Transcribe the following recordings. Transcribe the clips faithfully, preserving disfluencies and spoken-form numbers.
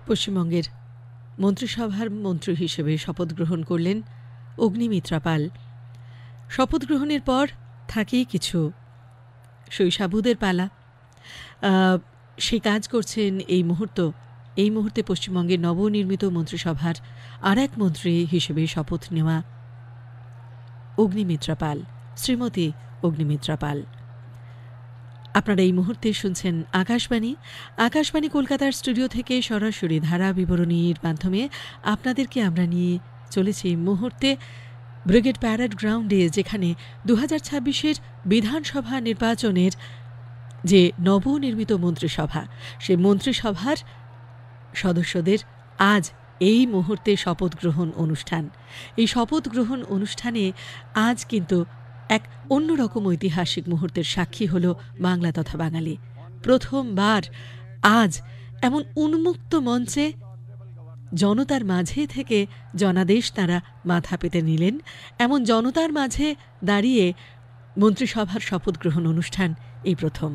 পশ্চিমবঙ্গের মন্ত্রিসভার মন্ত্রী হিসেবে শপথ গ্রহণ করলেন অগ্নিমিত্রা পাল। শপথ গ্রহণের পর থাকেই কিছু শৈশাবুদের পালা। সে কাজ করছেন এই মুহূর্ত এই মুহূর্তে পশ্চিমবঙ্গের নবনির্মিত মন্ত্রিসভার আর এক মন্ত্রী হিসেবে শপথ নেওয়া অগ্নিমিত্রা পাল, শ্রীমতী অগ্নিমিত্রা পাল। আপনারা এই মুহূর্তে শুনছেন আকাশবাণী আকাশবাণী কলকাতার স্টুডিও থেকে সরাসরি ধারা বিবরণীর মাধ্যমে আপনাদেরকে আমরা নিয়ে চলেছি মুহূর্তে ব্রিগেড প্যারেড গ্রাউন্ডে, যেখানে দু হাজার ছাব্বিশের বিধানসভা নির্বাচনের যে নবনির্মিত মন্ত্রিসভা, সেই মন্ত্রিসভার সদস্যদের আজ এই মুহূর্তে শপথ গ্রহণ অনুষ্ঠান। এই শপথ গ্রহণ অনুষ্ঠানে আজ কিন্তু এক অন্যরকম ঐতিহাসিক মুহূর্তের সাক্ষী হল বাংলা তথা বাঙালি। প্রথমবার আজ এমন উন্মুক্ত মঞ্চে জনতার মাঝে থেকে জনাদেশ তারা মাথা পেতে নিলেন। এমন জনতার মাঝে দাঁড়িয়ে মন্ত্রিসভার শপথ গ্রহণ অনুষ্ঠান এই প্রথম।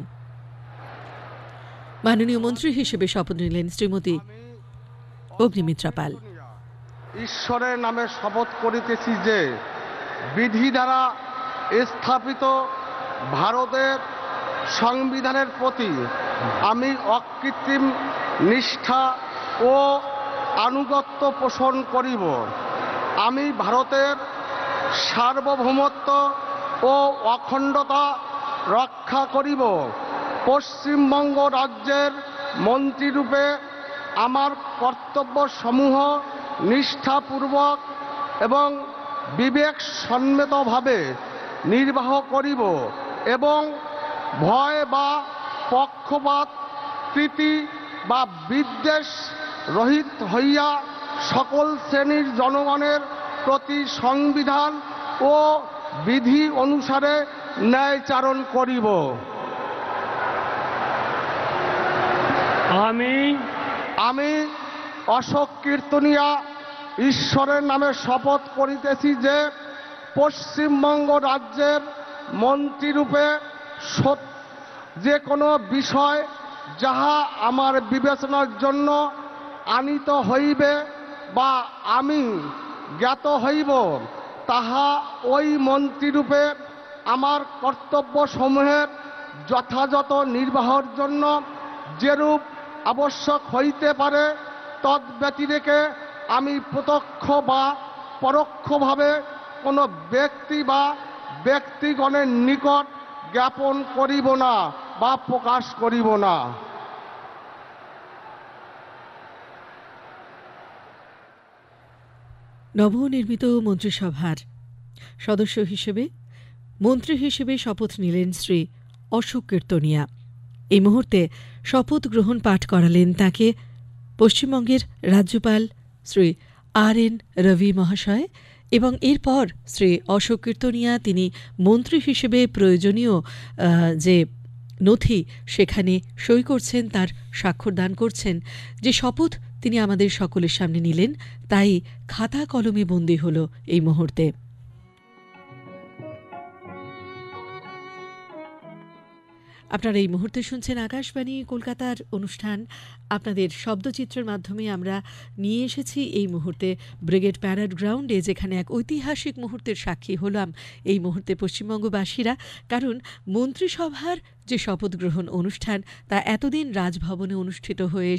মাননীয় মন্ত্রী হিসেবে শপথ নিলেন শ্রীমতী অগ্নিমিত্রা পাল। ঈশ্বরের নামে শপথ করিতেছি যে বিধি দ্বারা স্থাপিত ভারতের সংবিধানের প্রতি আমি অকৃত্রিম নিষ্ঠা ও আনুগত্য পোষণ করিব। আমি ভারতের সার্বভৌমত্ব ও অখণ্ডতা রক্ষা করিব। পশ্চিমবঙ্গ রাজ্যের মন্ত্রীরূপে আমার কর্তব্যসমূহ নিষ্ঠাপূর্বক এবং বিবেক সম্মতভাবে নির্বাহ করিব এবং ভয় বা পক্ষপাত প্রীতি বা বিদ্বেষ রহিত হইয়া সকল শ্রেণীর জনগণের প্রতি সংবিধান ও বিধি অনুসারে ন্যায়চারণ করিব। আমি আমি অশোক কীর্তনিয়া ঈশ্বরের নামে শপথ করিতেছি যে পশ্চিমবঙ্গ রাজ্যের মন্ত্রীরূপে যে কোনো বিষয় যাহা আমার বিবেচনার জন্য আনিত হইবে বা আমি জ্ঞাত হইব, তাহা ওই মন্ত্রীরূপে আমার কর্তব্যসমূহের যথাযথ নির্বাহের জন্য যেরূপ আবশ্যক হইতে পারে তদ্ব্যতিরেকে আমি প্রত্যক্ষ বা পরোক্ষভাবে কোনো ব্যক্তি বা ব্যক্তিগণের নিকট জ্ঞাপন করিব না বা প্রকাশ করিব না। নবনির্মিত মন্ত্রিসভার সদস্য হিসেবে মন্ত্রী হিসেবে শপথ নিলেন শ্রী অশোক কীর্তনিয়া। এই মুহূর্তে শপথ গ্রহণ পাঠ করালেন তাকে পশ্চিমবঙ্গের রাজ্যপাল শ্রী আর এন রবি মহাশয়, এবং এরপর শ্রী অশোক কীর্তনিয়া তিনি মন্ত্রী হিসেবে প্রয়োজনীয় যে নথি সেখানে সই করছেন, তার স্বাক্ষর দান করছেন। যে শপথ তিনি আমাদের সকলের সামনে নিলেন তাই খাতা কলমে বন্দী হল এই মুহূর্তে। আপনারা এই মুহূর্তে শুনছেন আকাশবাণী কলকাতার অনুষ্ঠান। আপনাদের শব্দচিত্রের মাধ্যমে আমরা নিয়ে এসেছি এই মুহূর্তে ব্রিগেড প্যারেড গ্রাউন্ডে, যেখানে এক ঐতিহাসিক মুহূর্তের সাক্ষী হলাম এই মুহূর্তে পশ্চিমবঙ্গবাসীরা। কারণ মন্ত্রিসভার যে শপথ গ্রহণ অনুষ্ঠান তা এতদিন রাজভবনে অনুষ্ঠিত হয়ে